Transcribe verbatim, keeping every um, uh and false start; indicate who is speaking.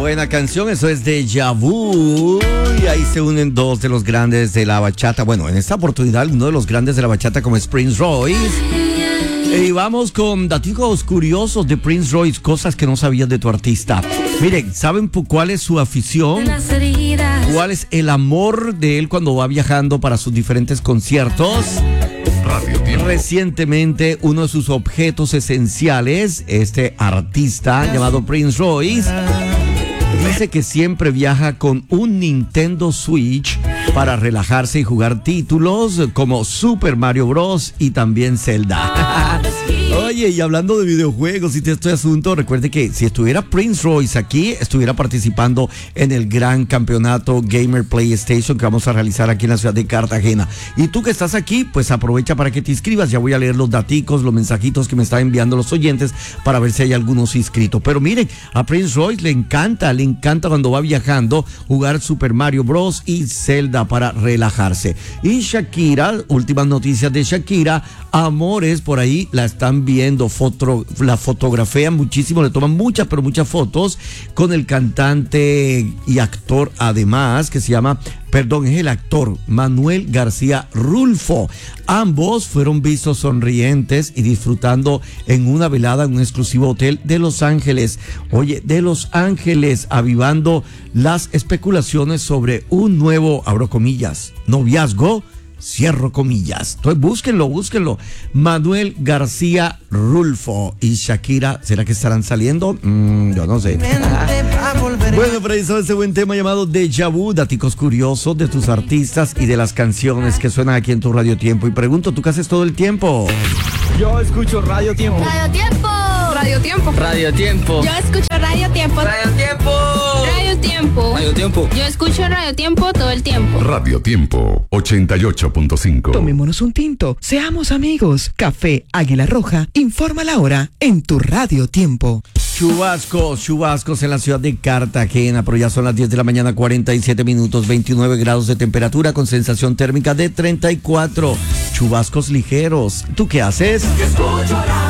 Speaker 1: buena canción, eso es Déjà Vu. Y ahí se unen dos de los grandes de la bachata. Bueno, en esta oportunidad, uno de los grandes de la bachata como es Prince Royce. Y vamos con datos curiosos de Prince Royce, cosas que no sabías de tu artista. Miren, ¿saben cuál es su afición? ¿Cuál es el amor de él cuando va viajando para sus diferentes conciertos? Recientemente, uno de sus objetos esenciales, este artista llamado Prince Royce, dice que siempre viaja con un Nintendo Switch para relajarse y jugar títulos como Super Mario Bros. Y también Zelda. Oye, y hablando de videojuegos y de este asunto, recuerde que si estuviera Prince Royce aquí, estuviera participando en el gran campeonato Gamer PlayStation que vamos a realizar aquí en la ciudad de Cartagena. Y tú que estás aquí, pues aprovecha para que te inscribas. Ya voy a leer los daticos, los mensajitos que me están enviando los oyentes para ver si hay algunos inscritos. Pero miren, a Prince Royce le encanta, le encanta cuando va viajando jugar Super Mario Bros. Y Zelda para relajarse. Y Shakira, últimas noticias de Shakira, amores por ahí la están viendo, foto, la fotografían muchísimo, le toman muchas, pero muchas fotos con el cantante y actor además, que se llama, perdón, es el actor Manuel García Rulfo. Ambos fueron vistos sonrientes y disfrutando en una velada en un exclusivo hotel de Los Ángeles. Oye, de Los Ángeles, avivando las especulaciones sobre un nuevo, abro comillas, noviazgo, cierro comillas. Entonces búsquenlo, búsquenlo. Manuel García Rulfo y Shakira, ¿será que estarán saliendo? Mm, yo no sé. Bueno, para eso ese buen tema llamado Déjà Vu, daticos curiosos de tus artistas y de las canciones que suenan aquí en tu Radio Tiempo. Y pregunto, ¿tú qué haces todo el tiempo?
Speaker 2: Yo escucho Radio Tiempo.
Speaker 3: Radio Tiempo. Radio Tiempo.
Speaker 2: Radio Tiempo.
Speaker 3: Yo escucho Radio Tiempo.
Speaker 2: Radio Tiempo.
Speaker 3: Radio Tiempo.
Speaker 2: Radio Tiempo.
Speaker 3: Yo escucho Radio Tiempo todo el tiempo.
Speaker 4: Radio Tiempo ochenta y ocho punto cinco.
Speaker 5: Tomémonos un tinto, seamos amigos. Café Águila Roja informa la hora en tu Radio Tiempo.
Speaker 1: Chubascos, chubascos en la ciudad de Cartagena, pero ya son las diez de la mañana, cuarenta y siete minutos, veintinueve grados de temperatura con sensación térmica de treinta y cuatro. Chubascos ligeros. ¿Tú qué haces?
Speaker 6: Escucho